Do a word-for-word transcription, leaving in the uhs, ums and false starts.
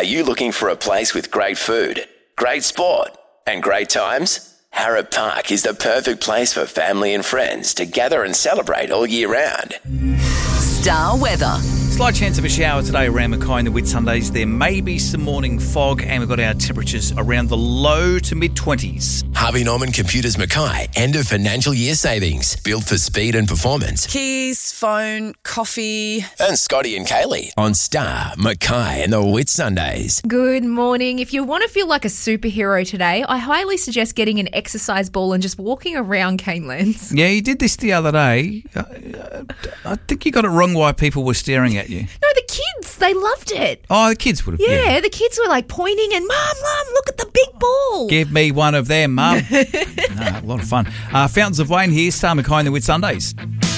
Are you looking for a place with great food, great sport and great times? Harrop Park is the perfect place for family and friends to gather and celebrate all year round. Star weather. Slight chance of a shower today around Mackay in the Whitsundays. There may be some morning fog, and we've got our temperatures around the low to mid-twenties. Harvey Norman Computers Mackay, end of financial year savings. Built for speed and performance. Keys, phone, coffee. And Scotty and Kaylee on Star, Mackay and the Whitsundays. Good morning. If you want to feel like a superhero today, I highly suggest getting an exercise ball and just walking around Canelands. Yeah, you did this the other day. Uh, I think you got it wrong why people were staring at you. No, the kids, they loved it. Oh, the kids would have. Yeah, yeah. the kids were like pointing and, Mum, Mum, look at the big ball. Give me one of them, Mum. No, a lot of fun. Uh, Fountains of Wayne here, Star, Mackay and the Whitsundays.